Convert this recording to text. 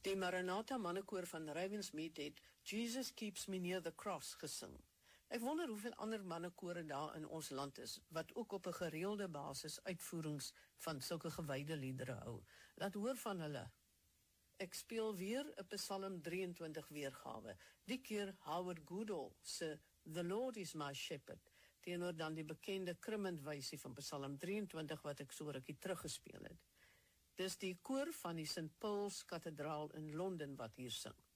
Die Maranatha mannekoor van Ravensmead het Jesus Keeps Me Near the Cross gesing. Ek wonder hoeveel ander mannekore daar in ons land is, wat ook op 'n gereelde basis uitvoerings van sulke gewyde liedere hou. Laat hoor van hulle. Ek speel weer 'n Psalm 23 weergawe. Die keer Howard Goodall se The Lord is my shepherd, teenoor dan die bekende krimmendwysie van Psalm 23 wat ek so rukkie teruggespeel het. Dis die koor van die St. Paul's Kathedraal in Londen wat hier sing.